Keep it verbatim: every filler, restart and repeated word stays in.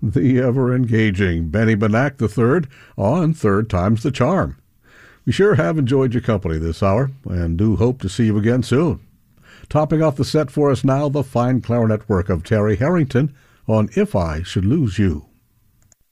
the ever-engaging Benny Benack the third on Third Time's the Charm. We sure have enjoyed your company this hour, and do hope to see you again soon. Topping off the set for us now, the fine clarinet work of Terry Harrington on If I Should Lose You.